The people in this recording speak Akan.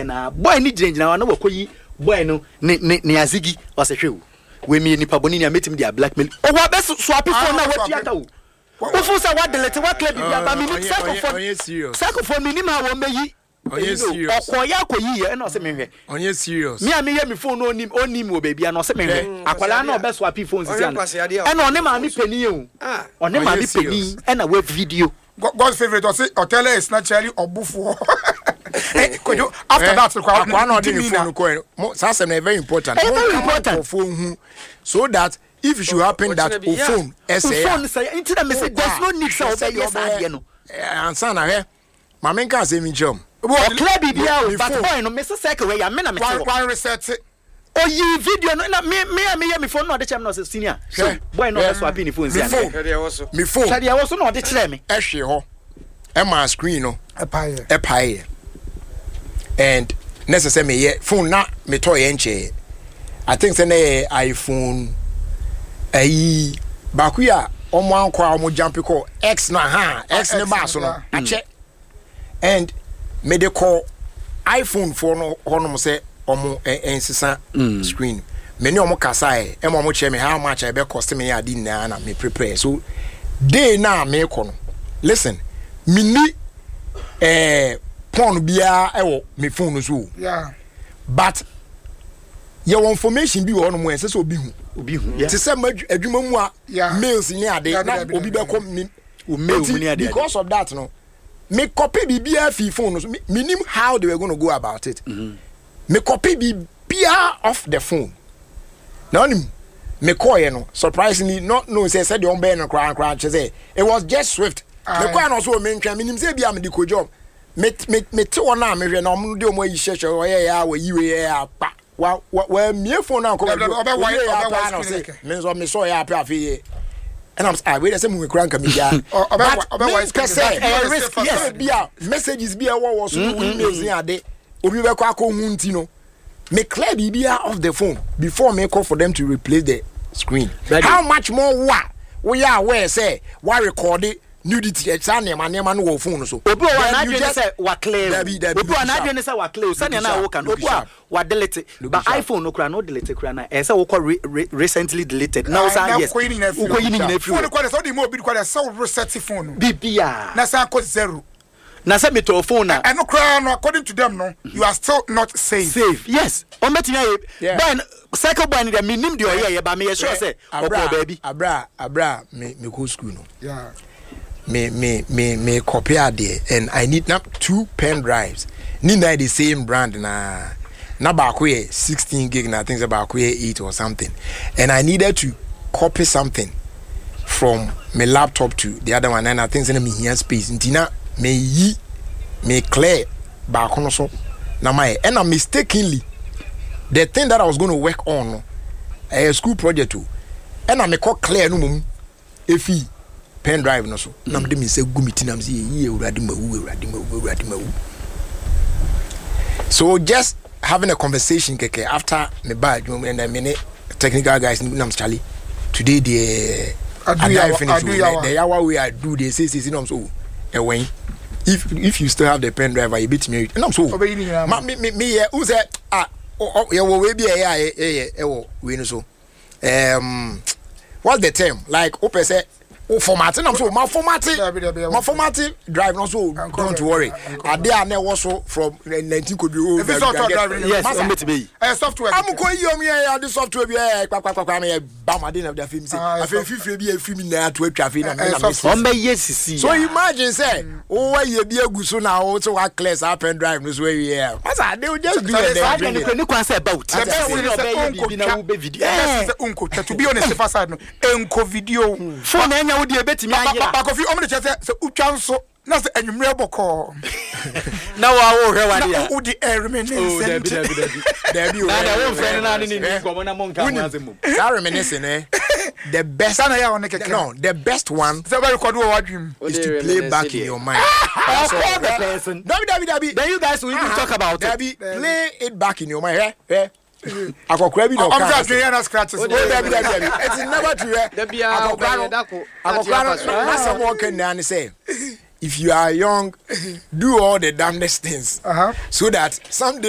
na boy ni gyina na wakoyi boy no ne azigi wasehwe we mi nipa boni na metim dia blackmail o wa be swap phone na watiata o ofu say wa delete wa clear bibia ba mi ni second phone mi ni ma wo meyi okoya koyi e na se mehwe onye serious me am me phone onim wo bibia na se mehwe akwala na obe swap phone sisi ana e na one ma mi pani o one ma mi pani e na we video God's favorite hotel is naturally obufo. After that, phone very important. Very important. Phone, so that if it should happen that phone, phone, into the message, there's no need for yes, I know. And son, my man can't say me jump. Clear BBL, but boy, no, Mr. Secretary, I'm in a one reset. Oh, you video, no, me phone, not the channel, senior. Boy, no, that's what Penny phone. Me phone, I also know the channel. Actually, Emma screen, no, a pie. And necessarily, phone not me toy enche. I think the iPhone, Bakuya, on one crowd, mo jump call X na ha, X ne basono, I check. And me de call iPhone for no honor say. Omo ensisa screen many omo kasai e mo che me how much I be cost me adi na me prepare so day na me ko no listen mini porn bia e wo me phone so yeah but your information bi wo no mo ense so obi hu ti se adwuma mu a mails ni ade na obi be ko me mail ni ade because of that no me copy bibia fi phone so me how they were going to go about it me copy be off the phone. Now me call you know surprisingly not no say the on ben cry say it was just swift. Me call no so me ntwa me say bia me di ko job. Me te wona me hwe na om de om yi hwehwe o ye ya we yi ya pa. Wa me phone na ko me so me so ya pa afi. And I'm wait say me kura nka me ya. Yes bia messages bia wo was so emails ni ade. Obi be kwa ko hunti no me clear bibia off the phone before me call for them to replace the screen. How much more we are aware say why record it nudity exam na no phone so obi wa na adwene say wa clear obi wa na adwene say wa clear sane na wo kan obi wa delete but iPhone no kra no delete kra na say wo call recently deleted now say yes ukoyi ni na phone ko so di mo obi ko say reset phone bibia na say ko zero. Na say me to phone na and no according to them no you are still not safe yes o metimi ben cycle ban dem minim de oye ba me sure say opo baby abra me go school no yeah me copy there and I need now 2 pen drives need the same brand na ba ko 16 gig na things about 8 or something and I needed to copy something from my laptop to the other one and I think in me here space ntina me clear back on so na my and I mistakenly the thing that I was going to work on a school project too and I me call clear no mum efi pen drive no so na me say gumiti na me say ye urade mawu so just having a conversation keke after me bad and I mean technical guys nam Charlie today the I finish the hour we I do they say no so when if you still have the pen drive you beat me and I'm so me who said yeah we be we so what's the term like open say formatting I'm so my formatting drive not so don't worry are there na was so from 19 could be over yes software I'm going you the software be me bam I didn't have the film say I feel free be a film na to traffic na yes so imagine say oh you be aguso na o so wa clear up pen drive no so we here as I they just do it no can say about unko to be honest the side no enko video phone anya wo de betimi ayira back of you omni che say utwa nso na say anwumre boko na wa wo hwe wa dia wo di reminiscence there be na da wo friend na ni ko na monka mazemu that reminiscence the best no the best one say we record wo wadwim is to play back in your mind so the person then you guys will even talk about it play it back in your mind akokra bi no ka I'm scratches it's never true akokra na someone can say if you are young do all the damnedest things so that someday